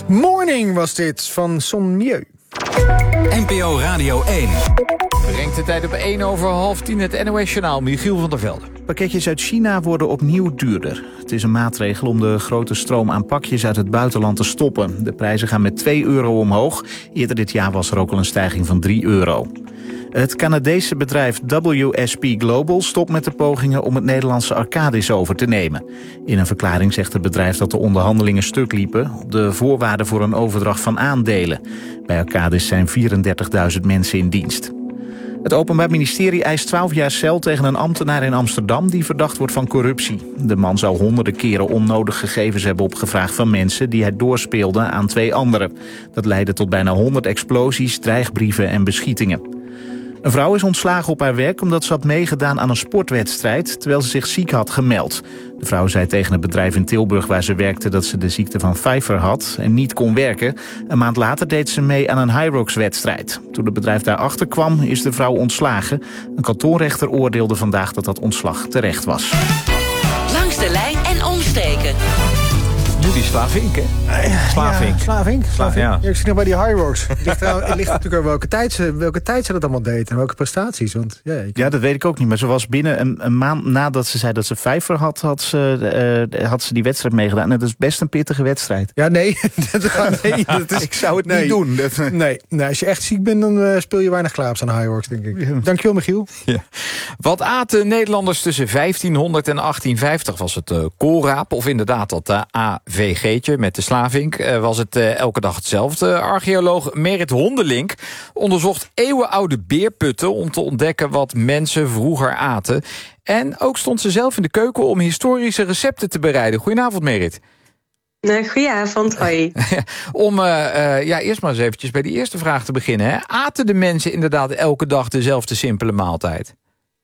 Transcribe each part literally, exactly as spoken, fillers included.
Morning was dit van Son Mieu. N P O Radio één. Brengt de tijd op één over half tien het N O S-journaal. Michiel van der Velde. Pakketjes uit China worden opnieuw duurder. Het is een maatregel om de grote stroom aan pakjes uit het buitenland te stoppen. De prijzen gaan met twee euro omhoog. Eerder dit jaar was er ook al een stijging van drie euro. Het Canadese bedrijf W S P Global stopt met de pogingen om het Nederlandse Arcadis over te nemen. In een verklaring zegt het bedrijf dat de onderhandelingen stuk liepen op de voorwaarden voor een overdracht van aandelen. Bij Arcadis zijn vierendertigduizend mensen in dienst. Het Openbaar Ministerie eist twaalf jaar cel tegen een ambtenaar in Amsterdam die verdacht wordt van corruptie. De man zou honderden keren onnodig gegevens hebben opgevraagd van mensen die hij doorspeelde aan twee anderen. Dat leidde tot bijna honderd explosies, dreigbrieven en beschietingen. Een vrouw is ontslagen op haar werk omdat ze had meegedaan aan een sportwedstrijd terwijl ze zich ziek had gemeld. De vrouw zei tegen het bedrijf in Tilburg waar ze werkte dat ze de ziekte van Pfeiffer had en niet kon werken. Een maand later deed ze mee aan een Hyrox-wedstrijd. Toen het bedrijf daarachter kwam is de vrouw ontslagen. Een kantonrechter oordeelde vandaag dat dat ontslag terecht was. Langs de lijn en omsteken. Nu die Slavink, hè? Slavink. Ja, Slavink. Slavink. Ja. Ja, ik zie nog bij die Hyrox. Het ligt, er, het ligt natuurlijk aan welke tijd, ze, welke tijd ze dat allemaal deed en welke prestaties. Want, ja, ik... ja, dat weet ik ook niet. Maar ze was binnen een, een maand nadat ze zei dat ze Pfeiffer had, had ze, uh, had ze die wedstrijd meegedaan. En dat is best een pittige wedstrijd. Ja, nee. dat, gaat, nee dat is, ik zou het nee, niet doen. Dat... Nee, nee, als je echt ziek bent, dan uh, speel je weinig klaaps aan Hyrox, denk ik. Ja. Dankjewel, Michiel. Ja. Wat aten Nederlanders tussen vijftienhonderd en achttien vijftig? Was het uh, koolraap of inderdaad dat uh, A V G'tje met de Slavink? Uh, was het uh, elke dag hetzelfde? Archeoloog Merit Hondelink onderzocht eeuwenoude beerputten om te ontdekken wat mensen vroeger aten. En ook stond ze zelf in de keuken om historische recepten te bereiden. Goedenavond, Merit. Uh, goedenavond, hoi. Om uh, uh, ja, eerst maar eens eventjes bij die eerste vraag te beginnen. Hè. Aten de mensen inderdaad elke dag dezelfde simpele maaltijd?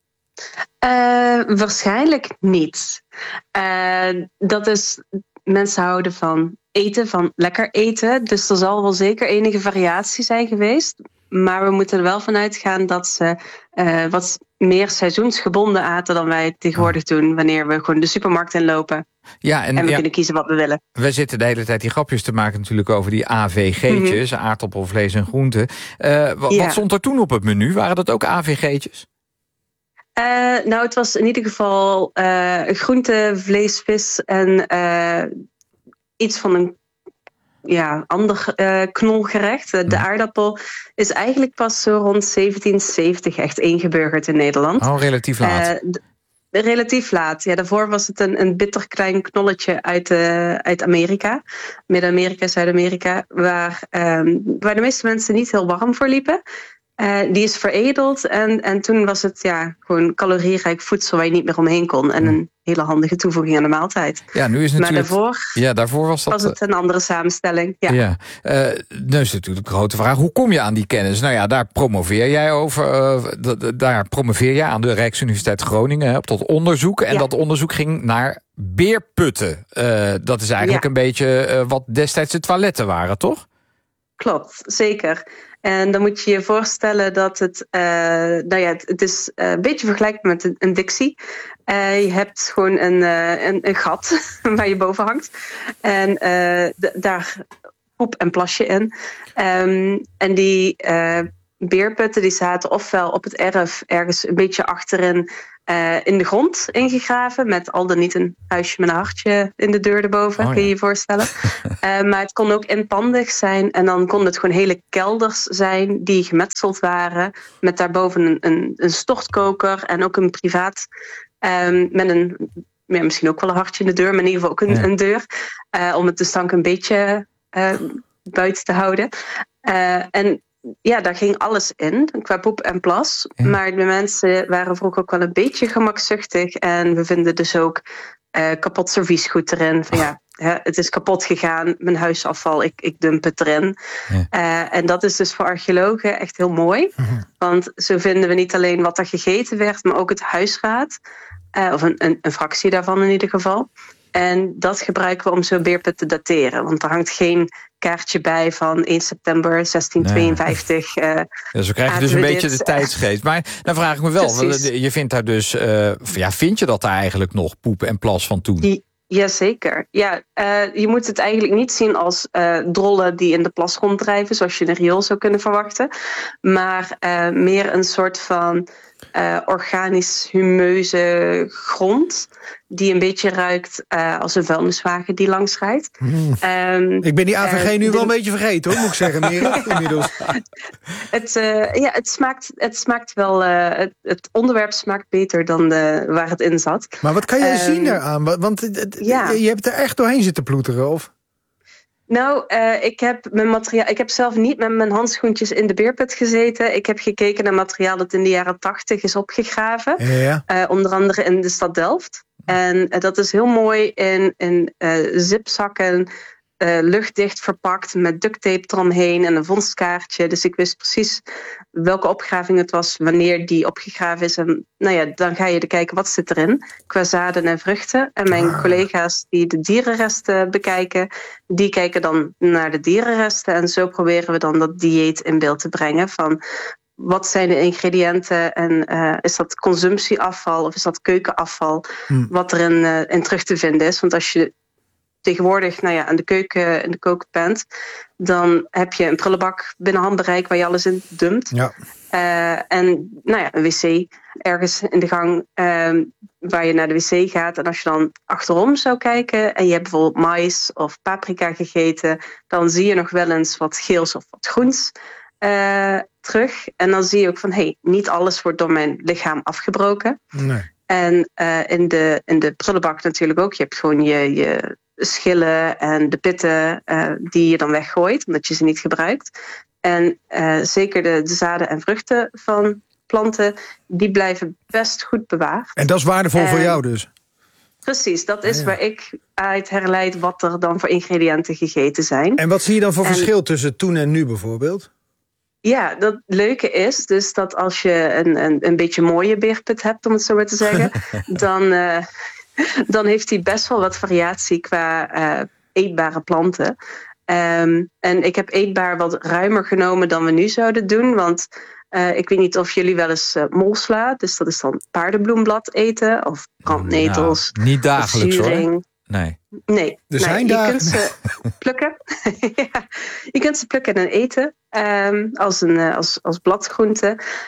Uh, waarschijnlijk niet. Uh, dat is, mensen houden van eten, van lekker eten. Dus er zal wel zeker enige variatie zijn geweest. Maar we moeten er wel van uitgaan dat ze uh, wat meer seizoensgebonden aten dan wij tegenwoordig doen, wanneer we gewoon de supermarkt inlopen. Ja, en, en we ja, kunnen kiezen wat we willen. We zitten de hele tijd die grapjes te maken natuurlijk over die A V G'tjes, mm-hmm. aardappel, vlees en groenten. Uh, wat, ja. wat stond er toen op het menu? Waren dat ook A V G'tjes? Uh, nou, het was in ieder geval uh, groente, vlees, vis en uh, iets van een ja, ander uh, knolgerecht. De mm. aardappel is eigenlijk pas zo rond zeventien zeventig echt ingeburgerd in Nederland. Oh, relatief laat. Uh, d- relatief laat. Ja, daarvoor was het een, een bitter klein knolletje uit, uh, uit Amerika. Midden-Amerika, Zuid-Amerika. Waar, um, waar de meeste mensen niet heel warm voor liepen. Uh, die is veredeld en, en toen was het ja, gewoon calorierijk voedsel waar je niet meer omheen kon. En een hele handige toevoeging aan de maaltijd. Ja, nu is natuurlijk, maar daarvoor, ja, daarvoor was, dat, was het een andere samenstelling. Ja. Ja. Uh, nu is natuurlijk de grote vraag, hoe kom je aan die kennis? Nou ja, daar promoveer jij over. Uh, d- d- daar promoveer jij aan de Rijksuniversiteit Groningen op tot onderzoek. En ja. dat onderzoek ging naar beerputten. Uh, dat is eigenlijk ja. een beetje uh, wat destijds de toiletten waren, toch? Klopt, zeker. En dan moet je je voorstellen dat het, uh, nou ja, het, het is uh, een beetje vergelijkbaar met een, een dictie. Uh, je hebt gewoon een, uh, een, een gat waar je boven hangt. En uh, d- daar poep en plas je in. Um, en die uh, beerputten die zaten ofwel op het erf ergens een beetje achterin uh, in de grond ingegraven. Met al dan niet een huisje met een hartje in de deur erboven, oh, kun je je voorstellen. uh, maar het kon ook inpandig zijn. En dan konden het gewoon hele kelders zijn die gemetseld waren. Met daarboven een, een, een stortkoker en ook een privaat um, met een, ja, misschien ook wel een hartje in de deur, maar in ieder geval ook een, ja. een deur. Uh, om het de stank een beetje uh, buiten te houden. Uh, en ja, daar ging alles in, qua poep en plas. Ja. Maar de mensen waren vroeger ook wel een beetje gemakzuchtig. En we vinden dus ook uh, kapot serviesgoed erin. Van, ja, hè, het is kapot gegaan, mijn huisafval, ik, ik dump het erin. Ja. Uh, en dat is dus voor archeologen echt heel mooi. Uh-huh. Want zo vinden we niet alleen wat er gegeten werd, maar ook het huisraad. Uh, of een, een, een fractie daarvan in ieder geval. En dat gebruiken we om zo'n beerput te dateren. Want er hangt geen kaartje bij van eerste september zestientweeënvijftig. Nee. Uh, ja, zo krijg je dus een beetje dit. de tijdsgeest. Maar dan vraag ik me wel, Precies. je vindt daar dus, uh, ja, vind je dat daar eigenlijk nog poep en plas van toen? Die, Jazeker. Ja, uh, je moet het eigenlijk niet zien als uh, drollen die in de plas ronddrijven, zoals je een riool zou kunnen verwachten. Maar uh, meer een soort van uh, organisch humeuze grond die een beetje ruikt uh, als een vuilniswagen die langs rijdt. Mm. Um, ik ben die A V G uh, nu de... wel een beetje vergeten, hoor, moet ik zeggen, Mira, inmiddels. Het, uh, ja, het, smaakt, het smaakt wel... Uh, het, het onderwerp smaakt beter dan de, waar het in zat. Maar wat kan jij um, zien daaraan? Want het, ja. je hebt er echt doorheen zitten ploeteren, of? Nou, uh, ik heb mijn materiaal. Ik heb zelf niet met mijn handschoentjes in de beerput gezeten. Ik heb gekeken naar materiaal dat in de jaren tachtig is opgegraven. Ja. Uh, onder andere in de stad Delft. En uh, dat is heel mooi in, in uh, zipzakken, uh, luchtdicht verpakt met duct tape eromheen en een vondstkaartje. Dus ik wist precies welke opgraving het was, wanneer die opgegraven is. En nou ja, dan ga je er kijken wat zit erin qua zaden en vruchten. En mijn ah. collega's die de dierenresten bekijken, die kijken dan naar de dierenresten. En zo proberen we dan dat dieet in beeld te brengen van wat zijn de ingrediënten en uh, is dat consumptieafval of is dat keukenafval hmm. wat erin uh, in terug te vinden is. Want als je tegenwoordig nou ja, aan de keuken in de koken bent, dan heb je een prullenbak binnen handbereik waar je alles in dumpt. Ja. Uh, en nou ja, een wc ergens in de gang uh, waar je naar de wc gaat. En als je dan achterom zou kijken en je hebt bijvoorbeeld mais of paprika gegeten, dan zie je nog wel eens wat geels of wat groens Uh, terug. En dan zie je ook van, hé, hey, niet alles wordt door mijn lichaam afgebroken. Nee. En uh, in, de, in de prullenbak natuurlijk ook. Je hebt gewoon je, je schillen en de pitten uh, die je dan weggooit, omdat je ze niet gebruikt. En uh, zeker de, de zaden en vruchten van planten, die blijven best goed bewaard. En dat is waardevol en, voor jou dus? Precies, dat is ja, ja. waar ik uit herleid wat er dan voor ingrediënten gegeten zijn. En wat zie je dan voor en, verschil tussen toen en nu bijvoorbeeld? Ja, dat leuke is dus dat als je een, een, een beetje mooie beerput hebt, om het zo maar te zeggen, dan, uh, dan heeft hij best wel wat variatie qua uh, eetbare planten. Um, en ik heb eetbaar wat ruimer genomen dan we nu zouden doen, want uh, ik weet niet of jullie wel eens uh, molsla, dus dat is dan paardenbloemblad eten, of brandnetels. Nou, niet dagelijks hoor. Nee. Nee, er nee je kunt ze plukken. ja, je kunt ze plukken en eten um, als, een, als, als bladgroente.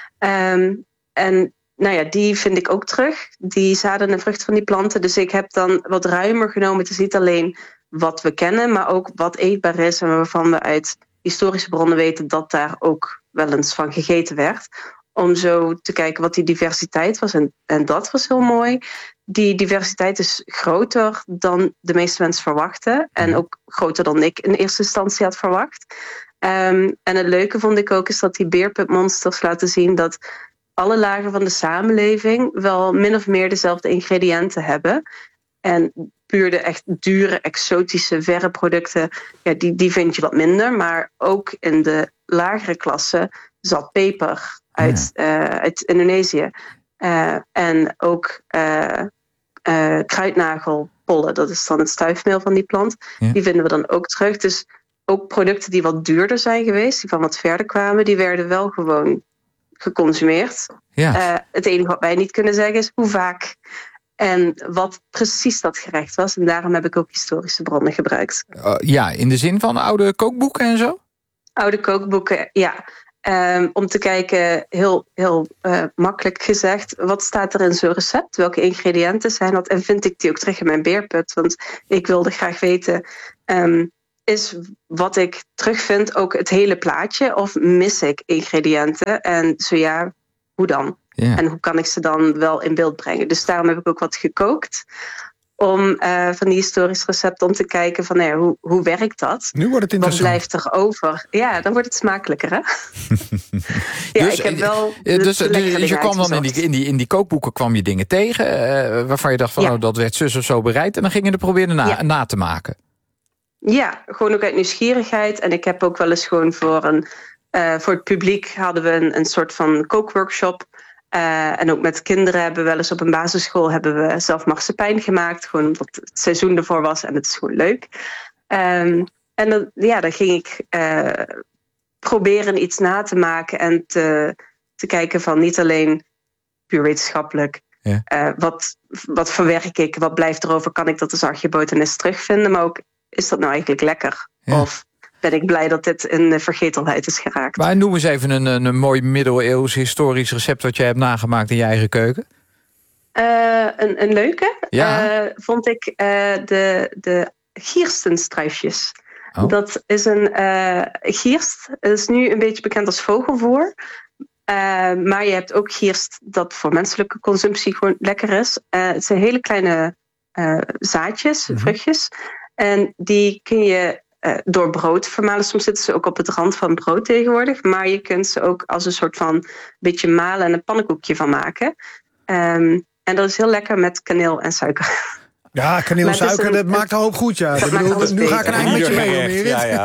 Um, en nou ja, die vind ik ook terug. Die zaden en vruchten van die planten. Dus ik heb dan wat ruimer genomen. Het is niet alleen wat we kennen, maar ook wat eetbaar is en waarvan we uit historische bronnen weten dat daar ook wel eens van gegeten werd. Om zo te kijken wat die diversiteit was. En, en dat was heel mooi. Die diversiteit is groter dan de meeste mensen verwachten. En ook groter dan ik in eerste instantie had verwacht. Um, en het leuke vond ik ook is dat die beerputmonsters laten zien dat alle lagen van de samenleving wel min of meer dezelfde ingrediënten hebben. En puur de echt dure, exotische, verre producten, ja, die, die vind je wat minder. Maar ook in de lagere klasse zat peper uit, ja. uh, uit Indonesië. Uh, en ook uh, uh, kruidnagelpollen, dat is dan het stuifmeel van die plant. Ja. Die vinden we dan ook terug. Dus ook producten die wat duurder zijn geweest, die van wat verder kwamen, die werden wel gewoon geconsumeerd. Ja. Uh, het enige wat wij niet kunnen zeggen is hoe vaak en wat precies dat gerecht was. En daarom heb ik ook historische bronnen gebruikt. Uh, ja, in de zin van oude kookboeken en zo? Oude kookboeken, ja. Um, om te kijken, heel, heel uh, makkelijk gezegd, wat staat er in zo'n recept? Welke ingrediënten zijn dat? En vind ik die ook terug in mijn beerput? Want ik wilde graag weten, um, is wat ik terugvind ook het hele plaatje? Of mis ik ingrediënten? En zo ja, hoe dan? Yeah. En hoe kan ik ze dan wel in beeld brengen? Dus daarom heb ik ook wat gekookt. Om uh, van die historisch recept om te kijken van nou ja, hoe, hoe werkt dat? Nu wordt het interessant. Wat blijft er over? Ja, dan wordt het smakelijker, hè? ja, dus, ik heb wel de, dus, de dus je kwam dan in die, in, die, in die kookboeken kwam je dingen tegen uh, waarvan je dacht van ja. oh, dat werd zus of zo bereid en dan ging je er proberen na, ja. na te maken. Ja, gewoon ook uit nieuwsgierigheid. En ik heb ook wel eens gewoon voor een uh, voor het publiek hadden we een, een soort van kookworkshop. Uh, en ook met kinderen hebben we wel eens op een basisschool hebben we zelf marsepein gemaakt. Gewoon omdat het seizoen ervoor was en het is gewoon leuk. Um, en dan, ja, dan ging ik uh, proberen iets na te maken en te, te kijken van niet alleen puur wetenschappelijk Ja. Uh, wat, wat verwerk ik? Wat blijft erover? Kan ik dat als archebotanist terugvinden? Maar ook, is dat nou eigenlijk lekker? Ja. Of ben ik blij dat dit in de vergetelheid is geraakt? Maar noem eens even een, een, een mooi middeleeuws historisch recept wat jij hebt nagemaakt in je eigen keuken. Uh, een, een leuke ja. uh, vond ik uh, de, de gierstenstruifjes. Oh. Dat is een uh, gierst. Het is nu een beetje bekend als vogelvoer. Uh, maar je hebt ook gierst dat voor menselijke consumptie gewoon lekker is. Uh, het zijn hele kleine uh, zaadjes, mm-hmm. vruchtjes. En die kun je uh, door brood vermalen. Soms zitten ze ook op het rand van brood tegenwoordig. Maar je kunt ze ook als een soort van beetje malen en een pannenkoekje van maken. Um, en dat is heel lekker met kaneel en suiker. Ja, kaneel en suiker, een, dat maakt een hoop goed, ja. Dat bedoel, nu beter. Ga ik een eind met je mee, Merit. Ja, ja.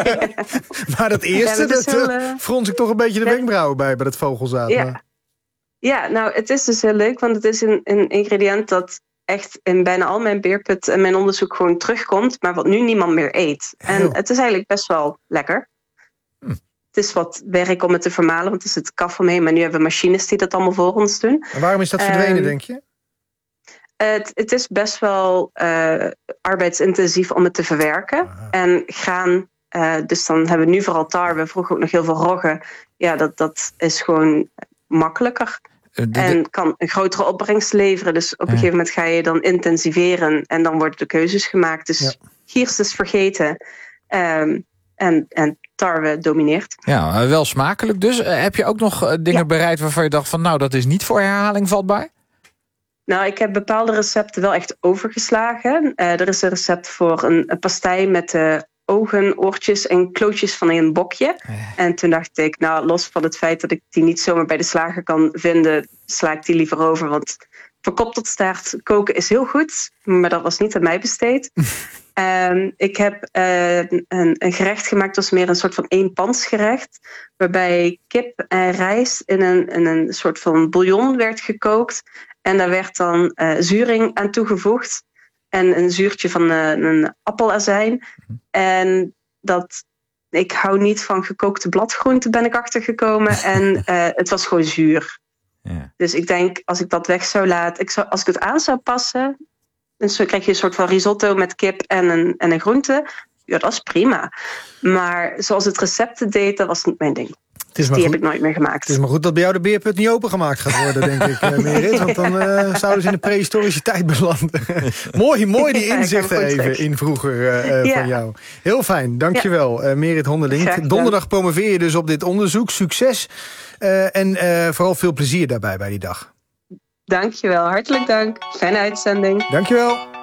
Maar dat eerste, ja, dat, dat heel, uh, frons ik toch een beetje de ja. wenkbrauwen bij, bij dat vogelzaad. Ja. ja, nou, het is dus heel leuk, want het is een, een ingrediënt dat echt in bijna al mijn beerput en mijn onderzoek gewoon terugkomt, maar wat nu niemand meer eet. En heel. Het is eigenlijk best wel lekker. Hm. Het is wat werk om het te vermalen, want er zit kaf omheen, maar nu hebben we machines die dat allemaal voor ons doen. En waarom is dat verdwenen, um, denk je? Het, het is best wel uh, arbeidsintensief om het te verwerken. Aha. En graan, uh, dus dan hebben we nu vooral tarwe, vroeger ook nog heel veel rogge. Ja, dat, dat is gewoon makkelijker. Uh, de, de... En kan een grotere opbrengst leveren. Dus op een ja. gegeven moment ga je dan intensiveren en dan worden de keuzes gemaakt. Dus ja. gierst is vergeten um, en, en tarwe domineert. Ja, wel smakelijk dus. Uh, heb je ook nog uh, dingen ja. bereid waarvan je dacht van nou, dat is niet voor herhaling vatbaar? Nou, ik heb bepaalde recepten wel echt overgeslagen. Uh, er is een recept voor een, een pastei met uh, ogen, oortjes en klootjes van een bokje. Ja. En toen dacht ik, nou, los van het feit dat ik die niet zomaar bij de slager kan vinden, sla ik die liever over. Want van kop tot staart koken is heel goed, maar dat was niet aan mij besteed. um, ik heb uh, een, een gerecht gemaakt, dat was meer een soort van eenpansgerecht, waarbij kip en rijst in een, in een soort van bouillon werd gekookt. En daar werd dan uh, zuring aan toegevoegd. En een zuurtje van uh, een appelazijn. En dat, ik hou niet van gekookte bladgroenten, ben ik achtergekomen. En uh, het was gewoon zuur. Ja. Dus ik denk, als ik dat weg zou laten, ik zou, als ik het aan zou passen, dan krijg je een soort van risotto met kip en een, en een groente. Ja, dat is prima. Maar zoals het recept het deed, dat was niet mijn ding. Het is die goed, heb ik nooit meer gemaakt. Het is maar goed dat bij jou de beerput niet opengemaakt gaat worden, denk ik, uh, Merit. Want dan uh, zouden ze in de prehistorische tijd belanden. mooi, mooi die inzichten ja, even terug. in vroeger uh, ja. van jou. Heel fijn, dankjewel, ja. uh, Merit Hondelink. Donderdag promoveer je dus op dit onderzoek. Succes uh, en uh, vooral veel plezier daarbij bij die dag. Dankjewel, hartelijk dank. Fijne uitzending. Dankjewel.